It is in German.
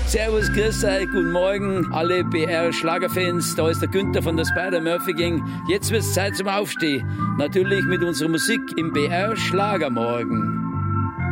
Servus, grüß euch, guten Morgen, alle BR-Schlagerfans. Da ist der Günther von der Spider-Murphy-Gang. Jetzt wird's Zeit zum Aufstehen. Natürlich mit unserer Musik im BR-Schlagermorgen.